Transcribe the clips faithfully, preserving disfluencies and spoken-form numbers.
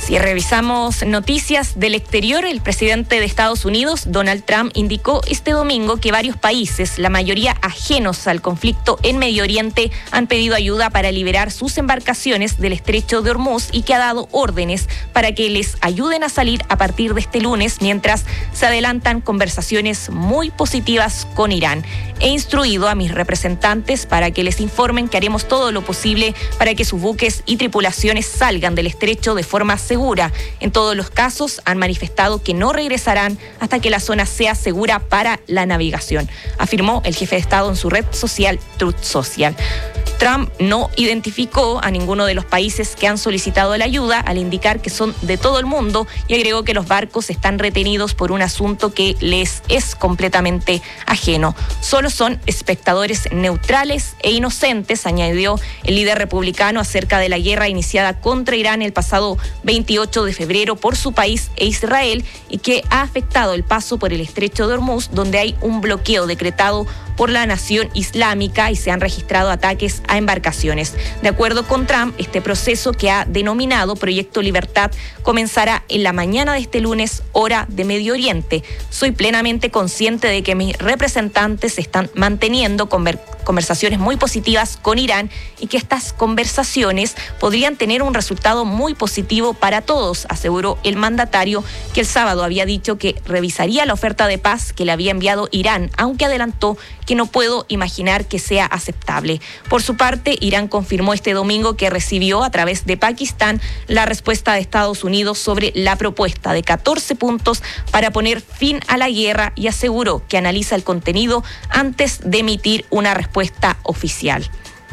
Si revisamos noticias del exterior, el presidente de Estados Unidos, Donald Trump, indicó este domingo que varios países, la mayoría ajenos al conflicto en Medio Oriente, han pedido ayuda para liberar sus embarcaciones del estrecho de Hormuz y que ha dado órdenes para que les ayuden a salir a partir de este lunes, mientras se adelantan conversaciones muy positivas con Irán. He instruido a mis representantes para que les informen que haremos todo lo posible para que sus buques y tripulaciones salgan del estrecho de forma segura. En todos los casos han manifestado que no regresarán hasta que la zona sea segura para la navegación, afirmó el jefe de Estado en su red social Truth Social. Trump no identificó a ninguno de los países que han solicitado la ayuda al indicar que son de todo el mundo y agregó que los barcos están retenidos por un asunto que les es completamente ajeno. Solo son espectadores neutrales e inocentes, añadió el líder republicano acerca de la guerra iniciada contra Irán el pasado veintiocho de febrero por su país e Israel y que ha afectado el paso por el estrecho de Hormuz, donde hay un bloqueo decretado por la nación islámica y se han registrado ataques a embarcaciones. De acuerdo con Trump, este proceso, que ha denominado Proyecto Libertad, comenzará en la mañana de este lunes, hora de Medio Oriente. Soy plenamente consciente de que mis representantes están manteniendo conver- conversaciones muy positivas con Irán y que estas conversaciones podrían tener un resultado muy positivo para todos, aseguró el mandatario, que el sábado había dicho que revisaría la oferta de paz que le había enviado Irán, aunque adelantó que no puedo imaginar que sea aceptable. Por su parte, Irán confirmó este domingo que recibió a través de Pakistán la respuesta de Estados Unidos sobre la propuesta de catorce puntos para poner fin a la guerra y aseguró que analiza el contenido antes de emitir una respuesta oficial.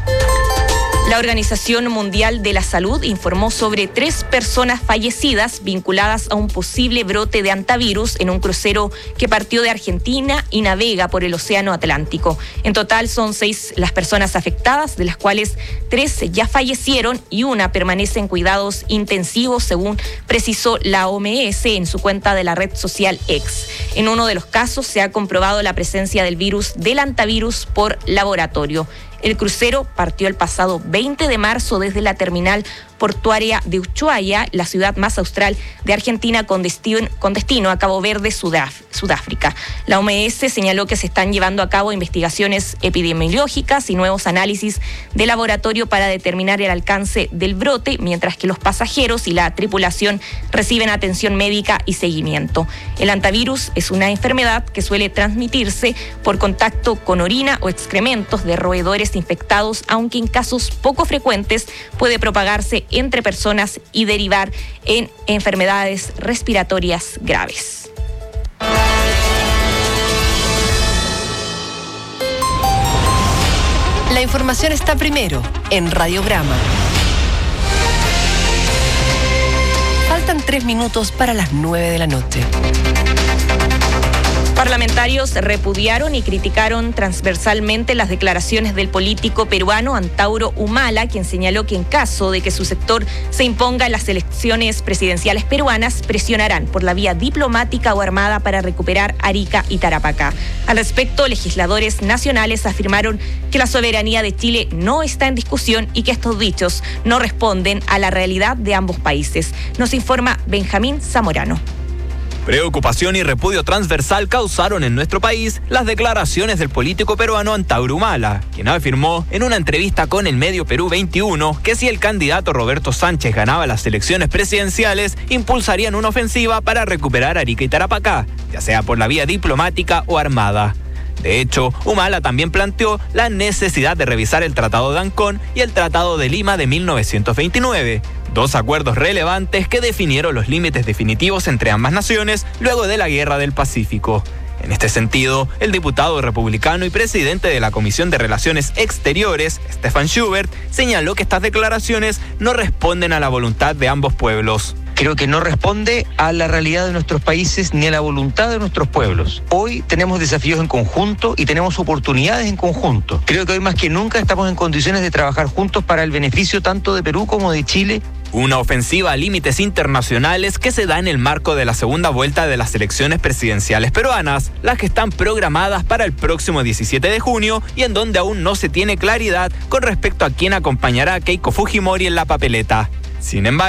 La Organización Mundial de la Salud informó sobre tres personas fallecidas vinculadas a un posible brote de hantavirus en un crucero que partió de Argentina y navega por el Océano Atlántico. En total son seis las personas afectadas, de las cuales tres ya fallecieron y una permanece en cuidados intensivos, según precisó la O M S en su cuenta de la red social X. En uno de los casos se ha comprobado la presencia del virus del hantavirus por laboratorio. El crucero partió el pasado veinte de marzo desde la terminal portuaria de Ushuaia, la ciudad más austral de Argentina, con destino, con destino a Cabo Verde, Sudaf- Sudáfrica. La O M S señaló que se están llevando a cabo investigaciones epidemiológicas y nuevos análisis de laboratorio para determinar el alcance del brote, mientras que los pasajeros y la tripulación reciben atención médica y seguimiento. El hantavirus es una enfermedad que suele transmitirse por contacto con orina o excrementos de roedores infectados, aunque en casos poco frecuentes puede propagarse entre personas y derivar en enfermedades respiratorias graves. La información está primero en Radiograma. Faltan tres minutos para las nueve de la noche. Parlamentarios repudiaron y criticaron transversalmente las declaraciones del político peruano Antauro Humala, quien señaló que en caso de que su sector se imponga en las elecciones presidenciales peruanas, presionarán por la vía diplomática o armada para recuperar Arica y Tarapacá. Al respecto, legisladores nacionales afirmaron que la soberanía de Chile no está en discusión y que estos dichos no responden a la realidad de ambos países. Nos informa Benjamín Zamorano. Preocupación y repudio transversal causaron en nuestro país las declaraciones del político peruano Antauro Humala, quien afirmó en una entrevista con el medio Perú veintiuno que si el candidato Roberto Sánchez ganaba las elecciones presidenciales, impulsarían una ofensiva para recuperar Arica y Tarapacá, ya sea por la vía diplomática o armada. De hecho, Humala también planteó la necesidad de revisar el Tratado de Ancón y el Tratado de Lima de mil novecientos veintinueve, dos acuerdos relevantes que definieron los límites definitivos entre ambas naciones luego de la Guerra del Pacífico. En este sentido, el diputado republicano y presidente de la Comisión de Relaciones Exteriores, Stefan Schubert, señaló que estas declaraciones no responden a la voluntad de ambos pueblos. Creo que no responde a la realidad de nuestros países ni a la voluntad de nuestros pueblos. Hoy tenemos desafíos en conjunto y tenemos oportunidades en conjunto. Creo que hoy más que nunca estamos en condiciones de trabajar juntos para el beneficio tanto de Perú como de Chile. Una ofensiva a límites internacionales que se da en el marco de la segunda vuelta de las elecciones presidenciales peruanas, las que están programadas para el próximo diecisiete de junio y en donde aún no se tiene claridad con respecto a quién acompañará a Keiko Fujimori en la papeleta. Sin embargo,